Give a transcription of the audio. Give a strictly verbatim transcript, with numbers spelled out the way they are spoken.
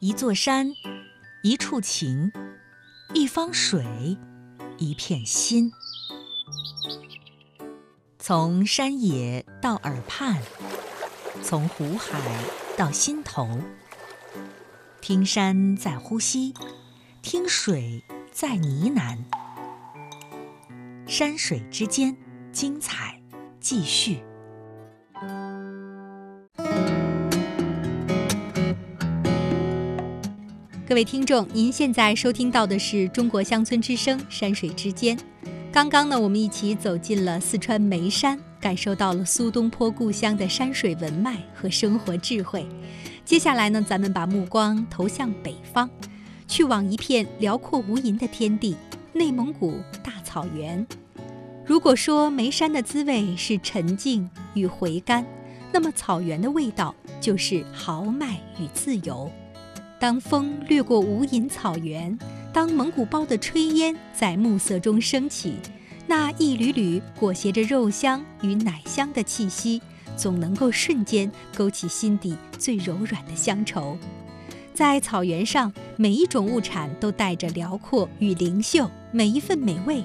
一座山，一处情，一方水，一片心。从山野到耳畔，从湖海到心头，听山在呼吸，听水在呢喃。山水之间，精彩继续。 各位听众，您现在收听到的是中国乡村之声山水之间。刚刚呢，我们一起走进了四川眉山，感受到了苏东坡故乡的山水文脉和生活智慧。接下来呢，咱们把目光投向北方，去往一片辽阔无垠的天地——内蒙古大草原。如果说眉山的滋味是沉静与回甘，那么草原的味道就是豪迈与自由。当风掠过无垠草原，当蒙古包的炊烟在暮色中升起，那一缕缕裹挟着肉香与奶香的气息，总能够瞬间勾起心底最柔软的乡愁。在草原上，每一种物产都带着辽阔与灵秀，每一份美味